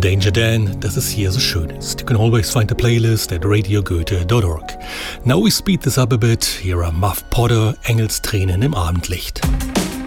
Danger Dan, dass es hier so schön ist. You can always find the playlist at radiogoethe.org. Now we speed this up a bit. Here are Muff Potter, Engelstränen im Abendlicht.